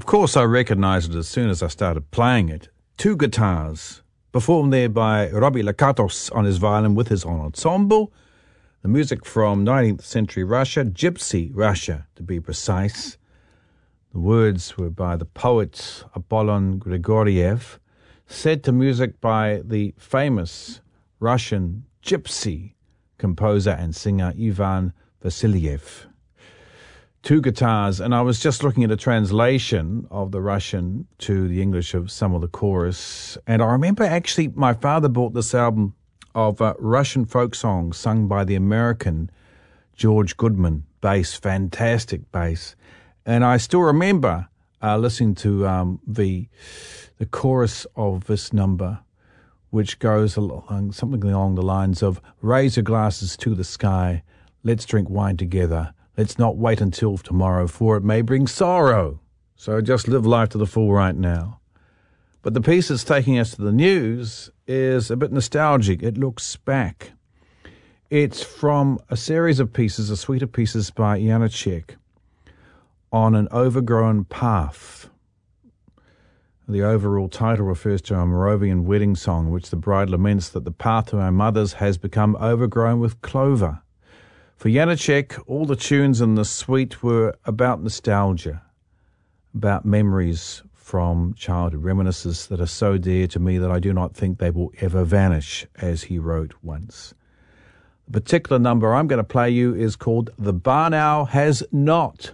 Of course, I recognised it as soon as I started playing it. Two guitars, performed there by Robbie Lakatos on his violin with his ensemble. The music from 19th century Russia, Gypsy Russia to be precise. The words were by the poet Apollon Grigoriev, set to music by the famous Russian gypsy composer and singer Ivan Vasiliev. Two guitars, and I was just looking at a translation of the Russian to the English of some of the chorus, and I remember actually my father bought this album of Russian folk songs sung by the American George Goodman, bass, fantastic bass, and I still remember listening to the chorus of this number, which goes along something along the lines of, raise your glasses to the sky, let's drink wine together, let's not wait until tomorrow, for it may bring sorrow. So just live life to the full right now. But the piece that's taking us to the news is a bit nostalgic. It looks back. It's from a series of pieces, a suite of pieces by Janacek on an overgrown path. The overall title refers to a Moravian wedding song, in which the bride laments that the path to our mothers has become overgrown with clover. For Janacek, all the tunes in the suite were about nostalgia, about memories from childhood, reminiscences that are so dear to me that I do not think they will ever vanish, as he wrote once. The particular number I'm going to play you is called The Barn Owl Has Not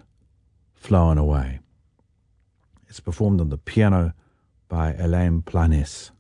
Flown Away. It's performed on the piano by Elaine Planes.